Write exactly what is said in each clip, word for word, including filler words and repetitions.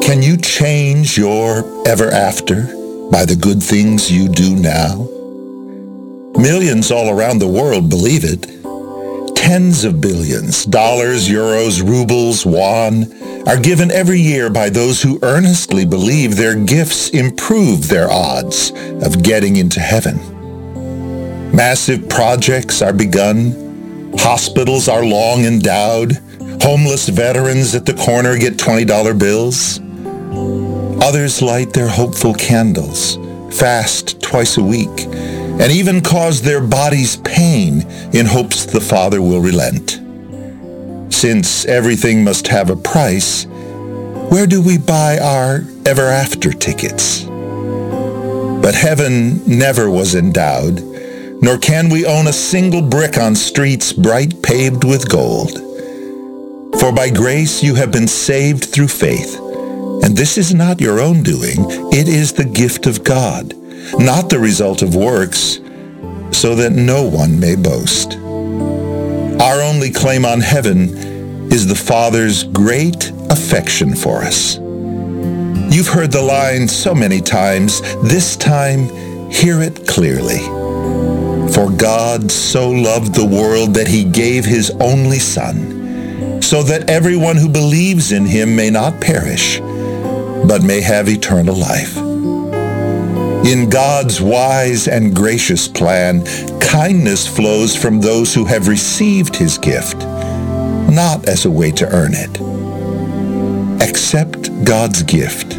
Can you change your ever after by the good things you do now? Millions all around the world believe it. Tens of billions, dollars, euros, rubles, won, are given every year by those who earnestly believe their gifts improve their odds of getting into heaven. Massive projects are begun. Hospitals are long endowed. Homeless veterans at the corner get twenty dollar bills. Others light their hopeful candles, fast twice a week, and even cause their bodies pain in hopes the Father will relent. Since everything must have a price, where do we buy our ever after tickets? But heaven never was endowed, nor can we own a single brick on streets bright paved with gold. For by grace you have been saved through faith, and this is not your own doing, it is the gift of God, not the result of works, so that no one may boast. Our only claim on heaven is the Father's great affection for us. You've heard the line so many times. This time, hear it clearly. For God so loved the world that he gave his only Son, so that everyone who believes in him may not perish, but may have eternal life. In God's wise and gracious plan, kindness flows from those who have received his gift, not as a way to earn it. Accept God's gift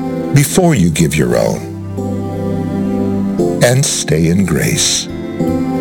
before you give your own, and stay in grace.